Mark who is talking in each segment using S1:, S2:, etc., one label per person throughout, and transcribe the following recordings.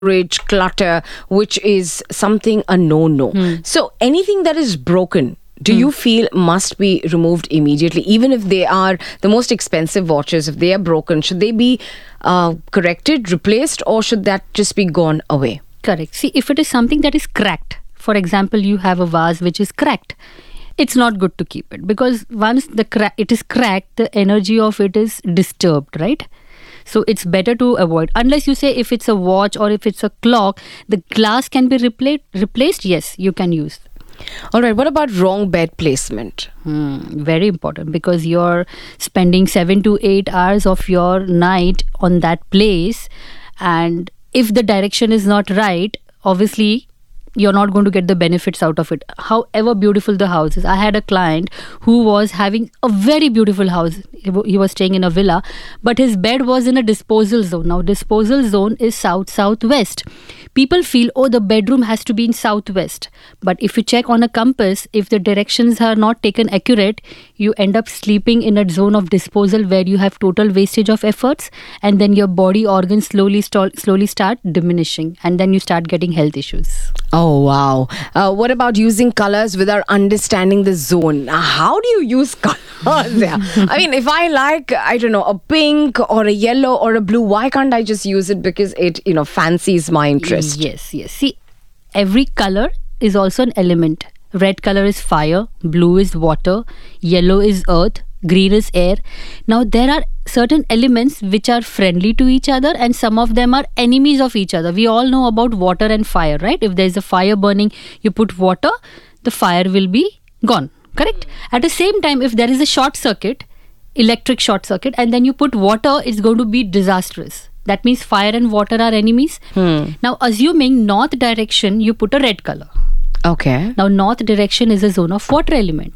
S1: storage, clutter, which is something a no-no. So anything that is broken, do you feel must be removed immediately? Even if they are the most expensive watches, if they are broken, should they be corrected, replaced, or should that just be gone away?
S2: Correct. See, if it is something that is cracked, for example, you have a vase which is cracked, it's not good to keep it, because once it is cracked, the energy of it is disturbed, right? So it's better to avoid. Unless you say if it's a watch or if it's a clock, the glass can be replaced. Yes, you can use.
S1: All right. What about wrong bed placement?
S2: Very important, because you're spending 7 to 8 hours of your night on that place, and if the direction is not right, obviously you're not going to get the benefits out of it, however beautiful the house is. I had a client who was having a very beautiful house. He was staying in a villa, but his bed was in a disposal zone. Now, disposal zone is south-southwest. People feel, oh, the bedroom has to be in southwest. But if you check on a compass, if the directions are not taken accurate, you end up sleeping in a zone of disposal where you have total wastage of efforts, and then your body organs slowly start diminishing, and then you start getting health issues.
S1: Oh, wow. What about using colors without understanding the zone? How do you use colors? Yeah. I mean, if I like, I don't know, a pink or a yellow or a blue, why can't I just use it because it, fancies my interest?
S2: Yes. See, every color is also an element. Red color is fire, blue is water, yellow is earth, green is air. Now, there are certain elements which are friendly to each other, and some of them are enemies of each other. We all know about water and fire, right? If there is a fire burning, you put water, the fire will be gone, correct? At the same time, if there is a short circuit, electric short circuit, and then you put water, it's going to be disastrous. That means fire and water are enemies. Now, assuming north direction, you put a red color.
S1: Okay.
S2: Now, north direction is a zone of water element.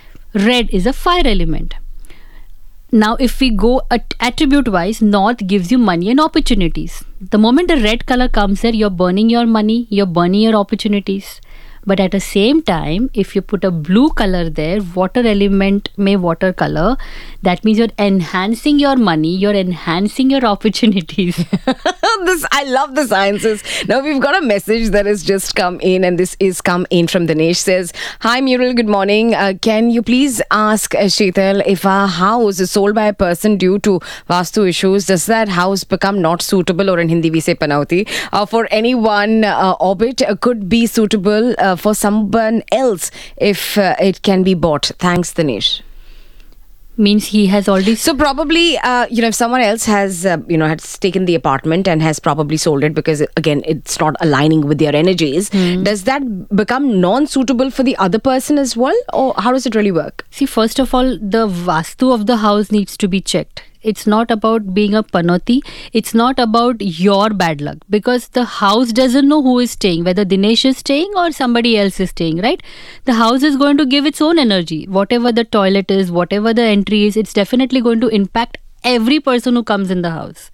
S2: Red is a fire element. Now, if we go attribute wise, north gives you money and opportunities. The moment the red color comes here, you're burning your money, you're burning your opportunities. But at the same time, if you put a blue color there, water element may water color, that means you're enhancing your money, you're enhancing your opportunities.
S1: I love the sciences. Now we've got a message that has just come in, and this is come in from Dinesh. Says, hi Muriel, good morning. Can you please ask Sheetal, if a house is sold by a person due to Vastu issues, does that house become not suitable, or in Hindi we say panauti, for anyone orbit could be suitable for someone else if it can be bought? Thanks, Dinesh.
S2: Means he has already...
S1: So probably, if someone else has, has taken the apartment and has probably sold it because, again, it's not aligning with their energies, does that become non-suitable for the other person as well? Or how does it really work?
S2: See, first of all, the Vastu of the house needs to be checked. It's not about being a panoti. It's not about your bad luck, because the house doesn't know who is staying, whether Dinesh is staying or somebody else is staying, right? The house is going to give its own energy. Whatever the toilet is, whatever the entry is, it's definitely going to impact every person who comes in the house.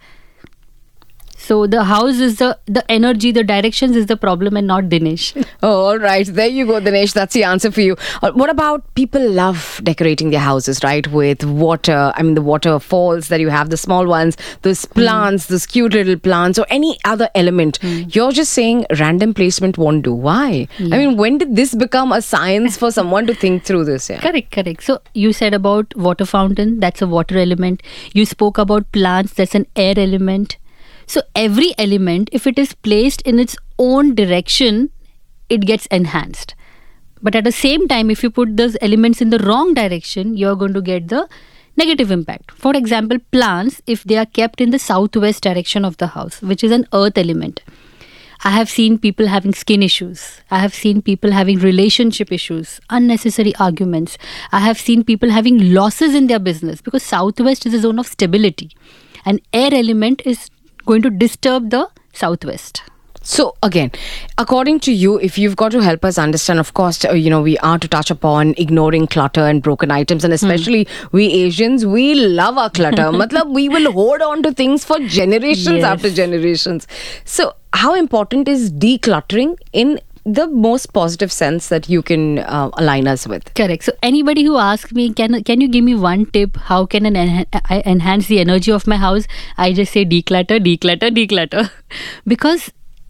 S2: So the house is the energy, the directions is the problem, and not Dinesh.
S1: Oh, all right. There you go, Dinesh. That's the answer for you. What about people love decorating their houses, right? With water. I mean, the waterfalls that you have, the small ones, those plants, those cute little plants, or any other element. You're just saying random placement won't do. Why? Yeah. I mean, when did this become a science for someone to think through this? Yeah.
S2: Correct. So you said about water fountain, that's a water element. You spoke about plants, that's an air element. So every element, if it is placed in its own direction, it gets enhanced. But at the same time, if you put those elements in the wrong direction, you're going to get the negative impact. For example, plants, if they are kept in the southwest direction of the house, which is an earth element. I have seen people having skin issues. I have seen people having relationship issues, unnecessary arguments. I have seen people having losses in their business, because southwest is a zone of stability. And air element is going to disturb the southwest.
S1: So again, according to you, if you've got to help us understand, of course, we are to touch upon ignoring clutter and broken items, and especially we Asians, we love our clutter. Matlab, we will hold on to things for generations after generations. So how important is decluttering in the most positive sense that you can align us with?
S2: Correct. So anybody who asks me, can you give me one tip, how can I enhance the energy of my house? I just say declutter. Because